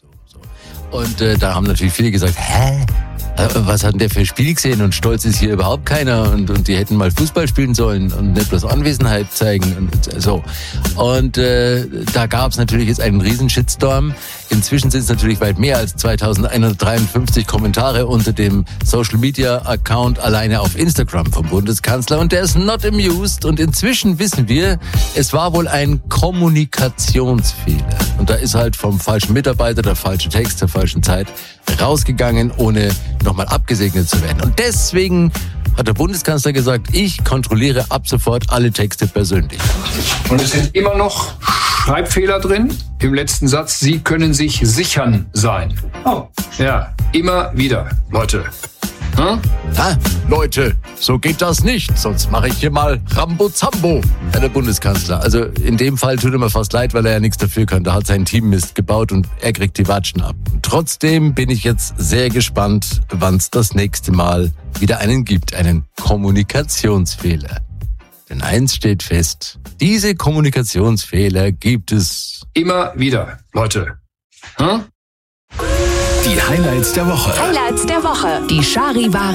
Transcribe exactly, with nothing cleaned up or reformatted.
Und äh, da haben natürlich viele gesagt, hä? Was hat denn der für ein Spiel gesehen? Und stolz ist hier überhaupt keiner. Und, und die hätten mal Fußball spielen sollen und nicht bloß Anwesenheit zeigen. Und so. Und äh, da gab es natürlich jetzt einen riesen Shitstorm. Inzwischen sind es natürlich weit mehr als zweitausendeinhundertdreiundfünfzig Kommentare unter dem Social-Media-Account alleine auf Instagram vom Bundeskanzler. Und der ist not amused. Und inzwischen wissen wir, es war wohl ein Kommunikationsfehler. Und da ist halt vom falschen Mitarbeiter der falsche Text zur falschen Zeit rausgegangen, ohne nochmal abgesegnet zu werden. Und deswegen hat der Bundeskanzler gesagt, ich kontrolliere ab sofort alle Texte persönlich. Und es sind immer noch Schreibfehler drin. Im letzten Satz, Sie können sich sichern sein. Oh. Ja, immer wieder, Leute. Hm? Ah, Leute, so geht das nicht. Sonst mache ich hier mal Rambo-Zambo, Herr der Bundeskanzler. Also in dem Fall tut er mir fast leid, weil er ja nichts dafür kann. Da hat sein Team Mist gebaut und er kriegt die Watschen ab. Und trotzdem bin ich jetzt sehr gespannt, wann es das nächste Mal wieder einen gibt, einen Kommunikationsfehler. Denn eins steht fest, diese Kommunikationsfehler gibt es immer wieder, Leute. Hm? Die Highlights der Woche. Highlights der Woche. Die Charivari